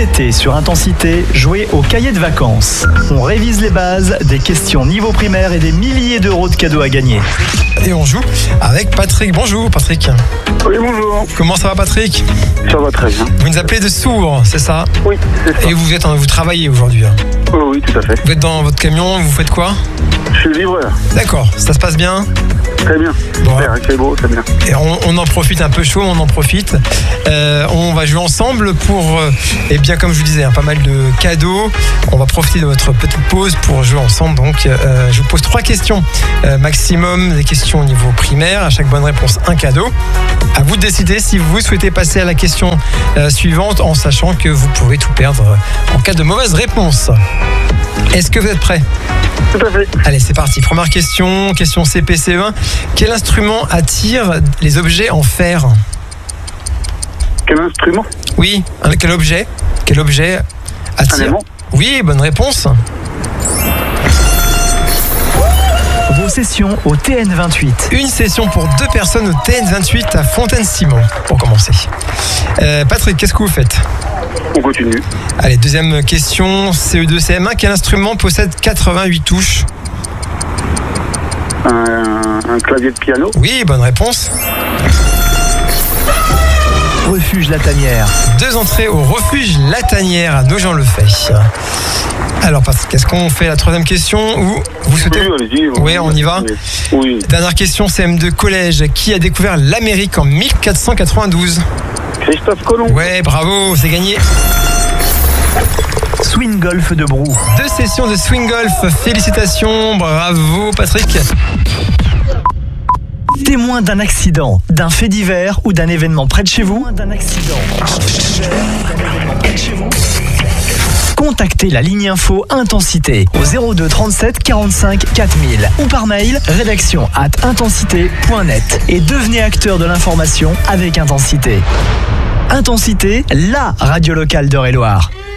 été sur Intensité jouer au cahier de vacances. On révise les bases, des questions niveau primaire et des milliers d'euros de cadeaux à gagner. Et on joue avec Patrick. Bonjour Patrick. Oui, bonjour. Comment ça va Patrick? Ça va très bien. Vous nous appelez de Sourds, c'est ça? Oui, c'est ça. Et vous travaillez aujourd'hui? Oui, tout à fait. Vous êtes dans votre camion, vous faites quoi? Je suis livreur. D'accord, ça se passe bien? Très bien. Bon. C'est beau, c'est bien. Et on en profite, un peu chaud, on en profite. On va jouer ensemble pour, bien comme je vous disais, pas mal de cadeaux. On va profiter de votre petite pause pour jouer ensemble. Donc, je vous pose 3 questions maximum, des questions au niveau primaire. À chaque bonne réponse, un cadeau. À vous de décider si vous souhaitez passer à la question suivante, en sachant que vous pourrez tout perdre en cas de mauvaise réponse. Est-ce que vous êtes prêts? Tout à fait. Allez, c'est parti. Première question CPCE1. Quel instrument attire les objets en fer? Quel instrument? Oui, quel objet Un attire? aimant. Oui, bonne réponse. Vos sessions au TN28. Une session pour 2 personnes au TN28 à Fontaine-Simon, pour commencer. Patrick, qu'est-ce que vous faites? On continue. Allez, deuxième question, CE2, CM1. Quel instrument possède 88 touches? Un clavier de piano. Oui, bonne réponse. Refuge La Tanière. 2 entrées au refuge La Tanière à Nogent-le-Fait. Alors Patrick, est-ce qu'on fait la troisième question ou vous souhaitez? Oui, allez-y. Oui, on y va. Oui. Dernière question, CM2 collège. Qui a découvert l'Amérique en 1492? Christophe Colomb. Ouais, bravo, c'est gagné. Swing Golf de Brou. 2 sessions de swing golf. Félicitations, bravo Patrick. Témoin d'un accident, d'un fait divers ou d'un événement près de chez vous. Contactez la ligne info Intensité au 02 37 45 4000 ou par mail rédaction@intensité.net et devenez acteur de l'information avec Intensité. Intensité, la radio locale d'Eure-et-Loir.